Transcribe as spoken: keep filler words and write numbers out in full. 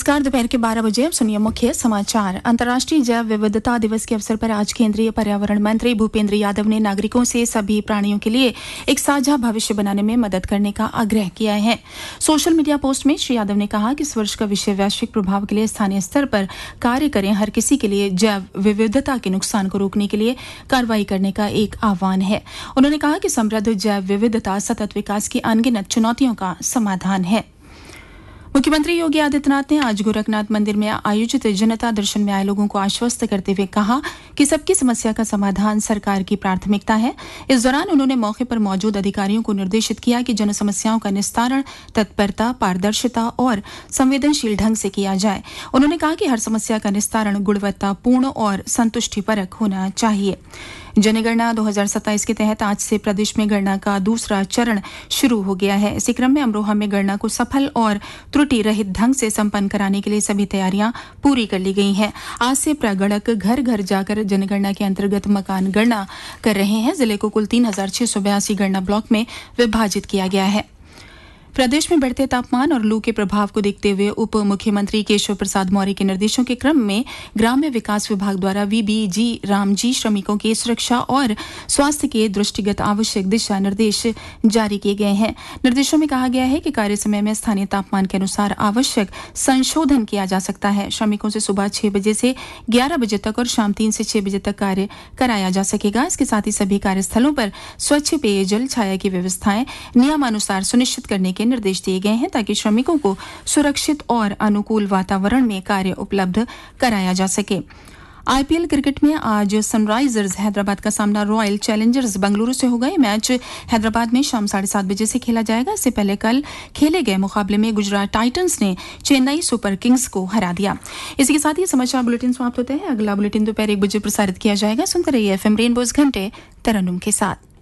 नमस्कार। दोपहर के बारह बजे अब सुनिए मुख्य समाचार। अंतर्राष्ट्रीय जैव विविधता दिवस के अवसर पर आज केंद्रीय पर्यावरण मंत्री भूपेंद्र यादव ने नागरिकों से सभी प्राणियों के लिए एक साझा भविष्य बनाने में मदद करने का आग्रह किया है। सोशल मीडिया पोस्ट में श्री यादव ने कहा कि इस वर्ष का विषय वैश्विक प्रभाव के लिए स्थानीय स्तर पर कार्य करें, हर किसी के लिए जैव विविधता के नुकसान को रोकने के लिए कार्रवाई करने का एक आह्वान है। उन्होंने कहा कि समृद्ध जैव विविधता सतत विकास की अनगिनत चुनौतियों का समाधान है। मुख्यमंत्री योगी आदित्यनाथ ने आज गोरखनाथ मंदिर में आयोजित जनता दर्शन में आए लोगों को आश्वस्त करते हुए कहा कि सबकी समस्या का समाधान सरकार की प्राथमिकता है। इस दौरान उन्होंने मौके पर मौजूद अधिकारियों को निर्देशित किया कि जन समस्याओं का निस्तारण तत्परता, पारदर्शिता और संवेदनशील ढंग से किया जाए। उन्होंने कहा कि हर समस्या का निस्तारण गुणवत्तापूर्ण और संतुष्टिपरक होना चाहिए। जनगणना दो हज़ार सत्ताईस के तहत आज से प्रदेश में गणना का दूसरा चरण शुरू हो गया है। इसी क्रम में अमरोहा में गणना को सफल और त्रुटि रहित ढंग से संपन्न कराने के लिए सभी तैयारियां पूरी कर ली गई हैं। आज से प्रगणक घर घर जाकर जनगणना के अंतर्गत मकान गणना कर रहे हैं। जिले को कुल तीन हजार छह सौ बयासी गणना ब्लॉक में विभाजित किया गया है। प्रदेश में बढ़ते तापमान और लू के प्रभाव को देखते हुए उप मुख्यमंत्री केशव प्रसाद मौर्य के निर्देशों के क्रम में ग्राम्य विकास विभाग द्वारा वीबीजी रामजी श्रमिकों की सुरक्षा और स्वास्थ्य के दृष्टिगत आवश्यक दिशा निर्देश जारी किए गए हैं। निर्देशों में कहा गया है कि कार्य समय में स्थानीय तापमान के अनुसार आवश्यक संशोधन किया जा सकता है। श्रमिकों से सुबह छह बजे से ग्यारह बजे तक और शाम तीन से छह बजे तक कार्य कराया जा सकेगा। इसके साथ ही सभी कार्यस्थलों पर स्वच्छ पेयजल, छाया की व्यवस्थाएं नियमानुसार सुनिश्चित करने के निर्देश दिए गए हैं ताकि श्रमिकों को सुरक्षित और अनुकूल वातावरण में कार्य उपलब्ध कराया जा सके। आईपीएल क्रिकेट में आज सनराइजर्स हैदराबाद का सामना रॉयल चैलेंजर्स बेंगलुरु से होगा। मैच हैदराबाद में शाम साढ़े सात बजे से खेला जाएगा। इससे पहले कल खेले गए मुकाबले में गुजरात टाइटंस ने चेन्नई सुपर किंग्स को हरा दिया। इसी के साथ ही समाचार बुलेटिन समाप्त होते हैं। अगला बुलेटिन दोपहर एक बजे प्रसारित किया जाएगा। सुनते रहिए एफएम रेनबोज घंटे तरन्नुम के साथ।